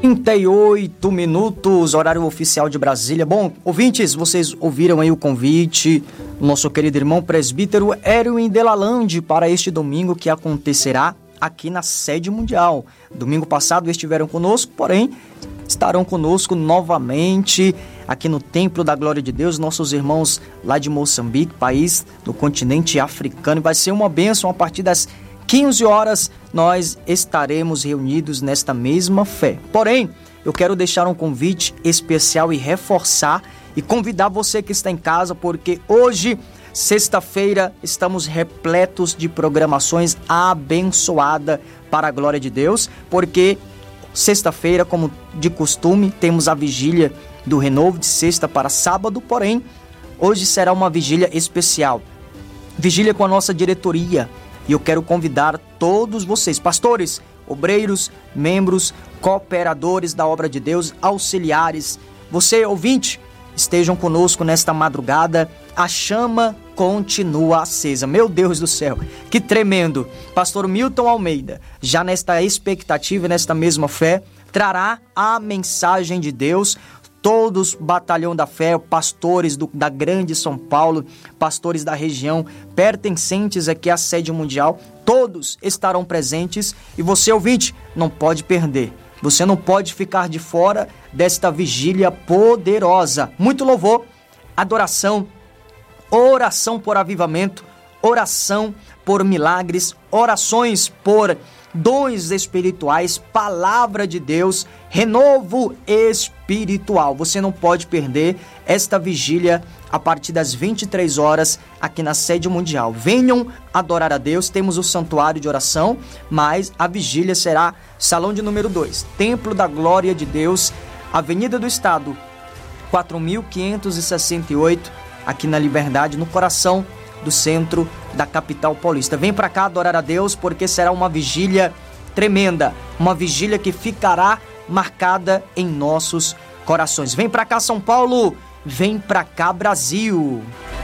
38 minutos, horário oficial de Brasília. Bom, ouvintes, vocês ouviram aí o convite do nosso querido irmão presbítero Erwin Delalande para este domingo que acontecerá aqui na sede mundial. Domingo passado estiveram conosco, porém estarão conosco novamente aqui no Templo da Glória de Deus, nossos irmãos lá de Moçambique, país do continente africano. Vai ser uma bênção. A partir das 15 horas nós estaremos reunidos nesta mesma fé. Porém, eu quero deixar um convite especial e reforçar e convidar você que está em casa, porque hoje, sexta-feira, estamos repletos de programações abençoadas para a glória de Deus, porque sexta-feira, como de costume, temos a vigília do renovo de sexta para sábado, porém, hoje será uma vigília especial. Vigília com a nossa diretoria. E eu quero convidar todos vocês, pastores, obreiros, membros, cooperadores da obra de Deus, auxiliares, você ouvinte, estejam conosco nesta madrugada. A chama continua acesa. Meu Deus do céu, que tremendo. Pastor Milton Almeida, já nesta expectativa e nesta mesma fé, trará a mensagem de Deus. Todos, batalhão da fé, pastores da grande São Paulo, pastores da região, pertencentes aqui à sede mundial, todos estarão presentes e você, ouvinte, não pode perder. Você não pode ficar de fora desta vigília poderosa. Muito louvor, adoração, oração por avivamento, oração por milagres, orações por dons espirituais, palavra de Deus, renovo espiritual. Você não pode perder esta vigília a partir das 23 horas aqui na sede mundial. Venham adorar a Deus. Temos o santuário de oração, mas a vigília será salão de número 2, Templo da Glória de Deus, Avenida do Estado, 4.568, aqui na Liberdade, no coração do centro da capital paulista. Vem para cá adorar a Deus, porque será uma vigília tremenda, uma vigília que ficará marcada em nossos corações. Vem para cá, São Paulo, vem para cá, Brasil.